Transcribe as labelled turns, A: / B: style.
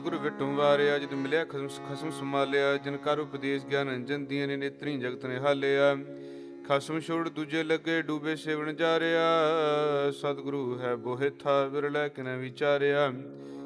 A: ਗੁਰੂ ਵਿਟੋਂ ਵਾਰਿਆ ਜਦ ਮਿਲਿਆ ਖਸਮ ਸੰਭਾਲਿਆ, ਜਿਨ ਕਰ ਉਪਦੇਸ਼ ਗਿਆਨ ਅੰਜਨ ਦੀਆਂ ਨੇ ਨੇਤਰੀ ਜਗਤ ਨੇ ਹਾਲਿਆ। ਖਸਮ ਛੋੜ ਦੂਜੇ ਲੱਗੇ ਡੂਬੇ ਸੇਵਨ ਜਾਰਿਆ, ਸਤਿਗੁਰੂ ਹੈ ਬੋਹਿਥਾ ਵਿਰਲੇ ਕਿਨੈ ਵਿਚਾਰਿਆ।